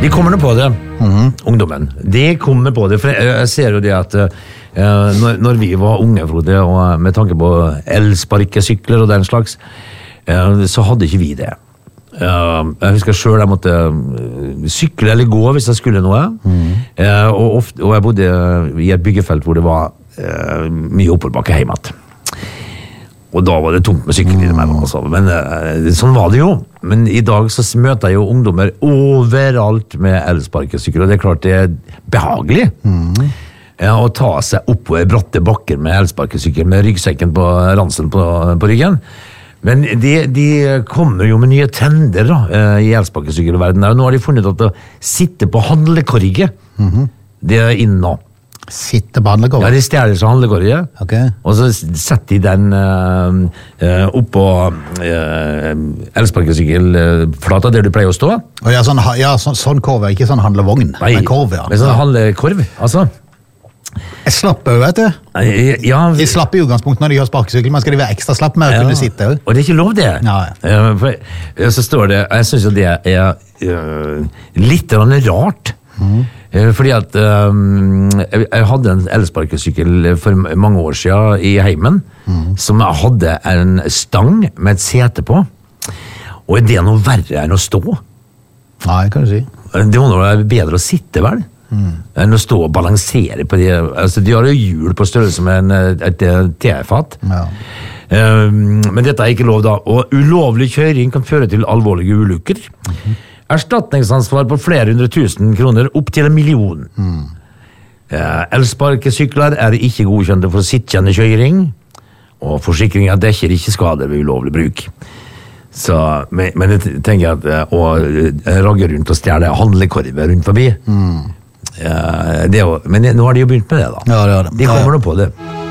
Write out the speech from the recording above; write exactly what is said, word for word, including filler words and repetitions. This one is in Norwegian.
De kommer nå på det, mm-hmm. ungdommen. De kommer på det, for jeg, jeg ser jo det at uh, når, når vi var unge, Frode, og med tanke på elsparkesykler og den slags, uh, så hadde ikke vi det. Uh, jeg husker selv jeg måtte sykle eller gå hvis jeg skulle noe, mm. uh, og, ofte, og jeg bodde i et byggefelt hvor det var uh, mye oppoverbakke hjemme. Og da var det tomt med sykkel i det mellom, altså. Men uh, sånn var det jo. Men i dag så møter jeg jo ungdommer overalt med elsparkesykler, og det er klart det er behagelig mm. ja, å ta seg oppover bratte bakker med elsparkesykler med ryggsekken på ransen på, på ryggen. Men de, de kommer jo med nye trender da, i elsparkesykkelverdenen. Nå har de funnet at å sitte på handlekorget, mm-hmm. det er inn nå. Sitte på handlekorget? Ja, de stjeler seg handlekorget, okay. og så setter de den uh, uh, oppå uh, elsparkesykkelflata der du pleier å stå. Oh, ja, sånn, ja sånn, sånn korv, ikke sånn handlevogn, Nei, men korv, ja. Men sånn handlekorv, altså. Jeg slapper jo, vet du. Ja, de slapper i utgangspunktet når de har sparkesykkel, men skal de være ekstra slapp med å ja, kunne sitte? Og det er ikke lov det. Ja, ja. For, så står det, jeg synes jo det er uh, litt rart, mm. fordi at um, jeg, jeg hadde en elsparkesykkel for mange år siden i heimen, mm. som jeg hadde en stang med et sete på, og er det noe verre enn å stå? Nei, kan du si. Det var noe bedre å sitte, vel? Mm. enn å stå og balansere på de, altså de har jo hjul på størrelse med en, et, et tefat ja. um, men dette er ikke lov da, og ulovlig kjøring kan føre til alvorlige ulykker mm-hmm. erstatningsansvar på flere hundre tusen kroner opp til en million mm. uh, elsparkesykler er ikke godkjente for sittjende kjøring og forsikringen dekker ikke skader ved ulovlig bruk. Så, men, men jeg tenker at å ragge rundt og stjele handlekorver rundt forbi mm. Ja, det er jo, men nå har de jo begynt med det da. Ja, det har de. De kommer nå på det.